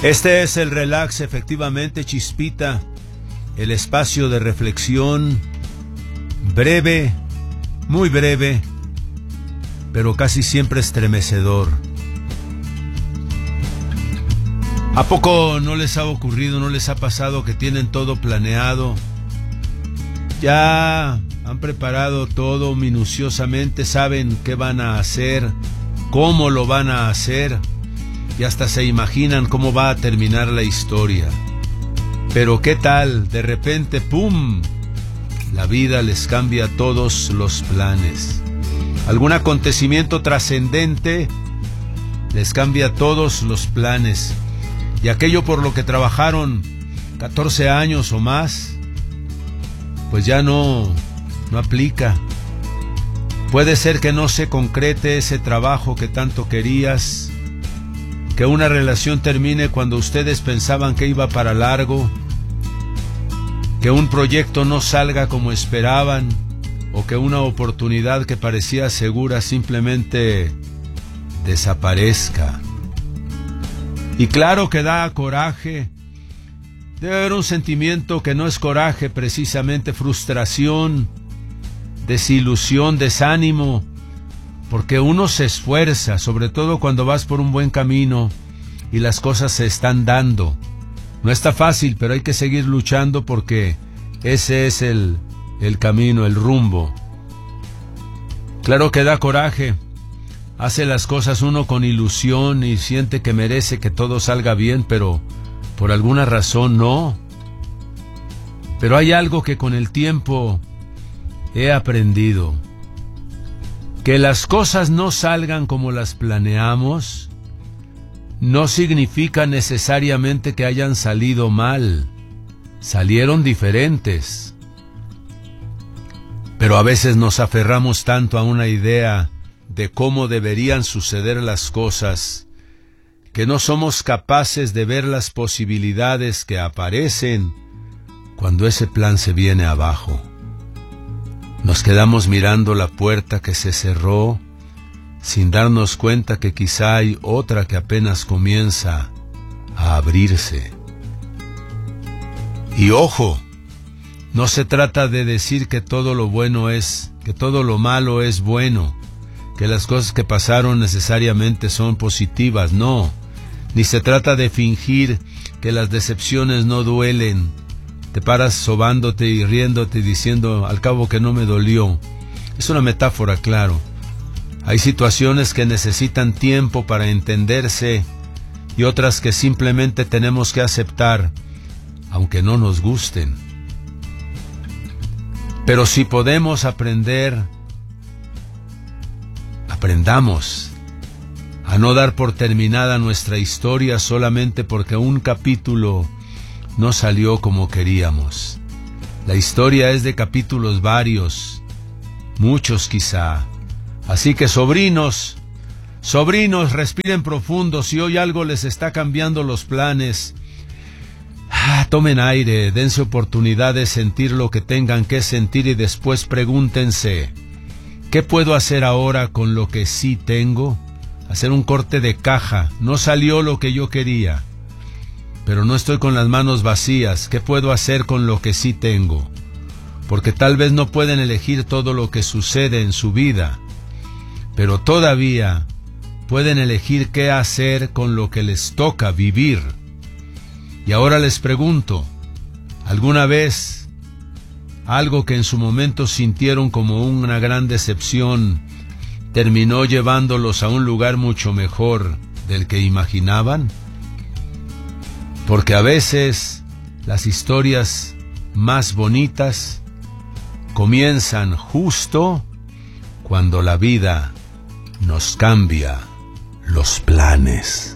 Este es el relax, efectivamente, Chispita, el espacio de reflexión breve, muy breve, pero casi siempre estremecedor. ¿A poco no les ha ocurrido, no les ha pasado que tienen todo planeado? Ya han preparado todo minuciosamente, saben qué van a hacer, cómo lo van a hacer, y hasta se imaginan cómo va a terminar la historia. Pero ¿qué tal? De repente, ¡pum!, la vida les cambia todos los planes. Algún acontecimiento trascendente les cambia todos los planes. Y aquello por lo que trabajaron 14 años o más, pues ya no aplica. Puede ser que no se concrete ese trabajo que tanto querías, que una relación termine cuando ustedes pensaban que iba para largo, que un proyecto no salga como esperaban, o que una oportunidad que parecía segura simplemente desaparezca. Y claro que da coraje. Debe haber un sentimiento que no es coraje, precisamente frustración, desilusión, desánimo, porque uno se esfuerza, sobre todo cuando vas por un buen camino y las cosas se están dando. No está fácil, pero hay que seguir luchando porque ese es el camino, el rumbo. Claro que da coraje. Hace las cosas uno con ilusión y siente que merece que todo salga bien, pero por alguna razón no. Pero hay algo que con el tiempo he aprendido. Que las cosas no salgan como las planeamos no significa necesariamente que hayan salido mal. Salieron diferentes. Pero a veces nos aferramos tanto a una idea de cómo deberían suceder las cosas, que no somos capaces de ver las posibilidades que aparecen cuando ese plan se viene abajo. Nos quedamos mirando la puerta que se cerró, sin darnos cuenta que quizá hay otra que apenas comienza a abrirse. Y ojo, no se trata de decir que todo lo bueno es, que todo lo malo es bueno, que las cosas que pasaron necesariamente son positivas, no. Ni se trata de fingir que las decepciones no duelen. Te paras sobándote y riéndote y diciendo, al cabo que no me dolió. Es una metáfora, claro. Hay situaciones que necesitan tiempo para entenderse y otras que simplemente tenemos que aceptar, aunque no nos gusten. Pero si podemos aprender, aprendamos a no dar por terminada nuestra historia solamente porque un capítulo no salió como queríamos. La historia es de capítulos varios, muchos quizá. Así que sobrinos, respiren profundo. Si hoy algo les está cambiando los planes, tomen aire, dense oportunidad de sentir lo que tengan que sentir y después pregúntense, ¿qué puedo hacer ahora con lo que sí tengo? Hacer un corte de caja. No salió lo que yo quería, pero no estoy con las manos vacías. ¿Qué puedo hacer con lo que sí tengo? Porque tal vez no pueden elegir todo lo que sucede en su vida, pero todavía pueden elegir qué hacer con lo que les toca vivir. Y ahora les pregunto, ¿alguna vez algo que en su momento sintieron como una gran decepción terminó llevándolos a un lugar mucho mejor del que imaginaban? Porque a veces las historias más bonitas comienzan justo cuando la vida nos cambia los planes.